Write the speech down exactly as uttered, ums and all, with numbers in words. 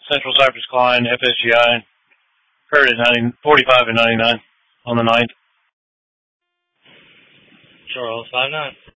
Central Cypress Klein, F S G I, heard at ninety, forty-five and ninety-nine on the ninth. Charles, five nine.